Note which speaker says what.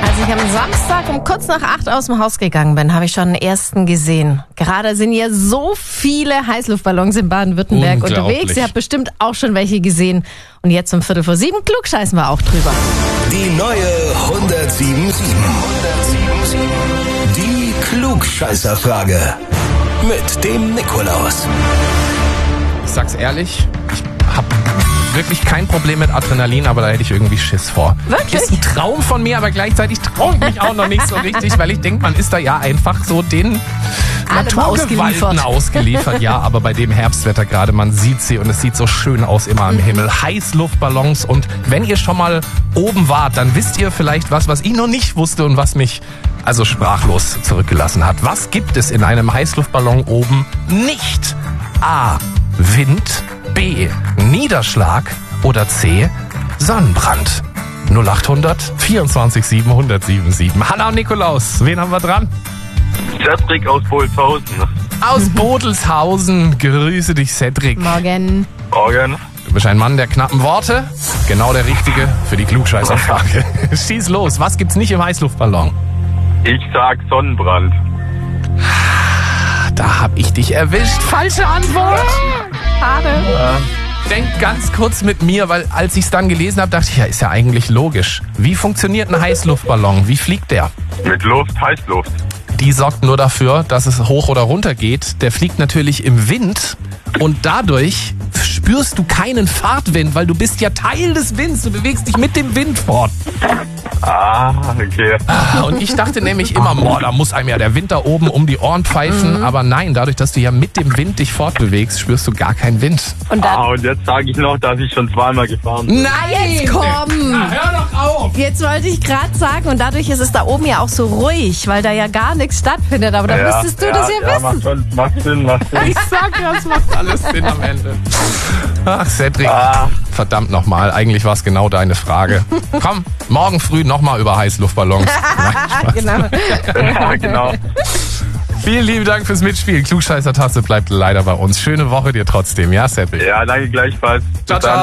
Speaker 1: Als ich am Samstag um kurz nach 8 aus dem Haus gegangen bin, habe ich schon den ersten gesehen. Gerade sind ja so viele Heißluftballons in Baden-Württemberg unterwegs. Ihr habt bestimmt auch schon welche gesehen. Und jetzt um 6:45 klugscheißen wir auch drüber.
Speaker 2: Die neue 107.7. Die Klugscheißerfrage. Mit dem Nikolaus.
Speaker 3: Ich sag's ehrlich, ich hab wirklich kein Problem mit Adrenalin, aber da hätte ich irgendwie Schiss vor.
Speaker 1: Wirklich?
Speaker 3: Ist ein Traum von mir, aber gleichzeitig traue ich mich auch noch nicht so richtig, weil ich denke, man ist da ja einfach so den Naturgewalten ausgeliefert. Ja, aber bei dem Herbstwetter gerade, man sieht sie und es sieht so schön aus immer am Himmel. Heißluftballons, und wenn ihr schon mal oben wart, dann wisst ihr vielleicht was ich noch nicht wusste und was mich also sprachlos zurückgelassen hat. Was gibt es in einem Heißluftballon oben nicht? A. Wind. B. Niederschlag. Oder C. Sonnenbrand. 0800 24 777. Hanna und Nikolaus, wen haben wir dran?
Speaker 4: Cedric aus Bohlshausen.
Speaker 3: Aus Bodelshausen. Grüße dich, Cedric.
Speaker 1: Morgen.
Speaker 4: Morgen.
Speaker 3: Du bist ein Mann der knappen Worte. Genau der Richtige für die Klugscheißerfrage. Schieß los, was gibt's nicht im Heißluftballon?
Speaker 4: Ich sag Sonnenbrand.
Speaker 3: Da hab ich dich erwischt. Falsche Antwort.
Speaker 1: Schade.
Speaker 3: Denk ganz kurz mit mir, weil als ich es dann gelesen habe, dachte ich, ja, ist ja eigentlich logisch. Wie funktioniert ein Heißluftballon? Wie fliegt der?
Speaker 4: Mit Luft, Heißluft.
Speaker 3: Die sorgt nur dafür, dass es hoch oder runter geht. Der fliegt natürlich im Wind und dadurch spürst du keinen Fahrtwind, weil du bist ja Teil des Winds. Du bewegst dich mit dem Wind fort.
Speaker 4: Ah, okay.
Speaker 3: Und ich dachte nämlich immer, da muss einem ja der Wind da oben um die Ohren pfeifen. Aber nein, dadurch, dass du ja mit dem Wind dich fortbewegst, spürst du gar keinen Wind.
Speaker 1: Und dann,
Speaker 4: Und jetzt sage ich noch, dass ich schon zweimal gefahren bin.
Speaker 3: Nein!
Speaker 1: jetzt komm!
Speaker 3: Na, hör doch auf!
Speaker 1: Jetzt wollte ich gerade sagen, und dadurch ist es da oben ja auch so ruhig, weil da ja gar nichts stattfindet. Aber da müsstest du das ja wissen.
Speaker 4: Macht Sinn.
Speaker 3: Ich sag ja, es macht alles Sinn am Ende. Ach, Cedric. Verdammt nochmal, eigentlich war es genau deine Frage. Komm, morgen früh nochmal über Heißluftballons.
Speaker 1: Genau.
Speaker 4: Ja, genau.
Speaker 3: Vielen lieben Dank fürs Mitspielen. Klugscheißer-Tasse bleibt leider bei uns. Schöne Woche dir trotzdem, ja, Cedric?
Speaker 4: Ja, danke gleichfalls.
Speaker 3: Ciao,
Speaker 4: Bis dann.
Speaker 3: ciao.